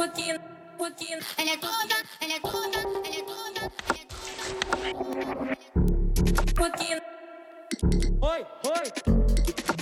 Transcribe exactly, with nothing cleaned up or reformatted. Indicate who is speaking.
Speaker 1: Joaquim, Joaquim. Ela é toda, ela é toda, ela é toda, ela é toda. Joaquim.
Speaker 2: Oi, oi.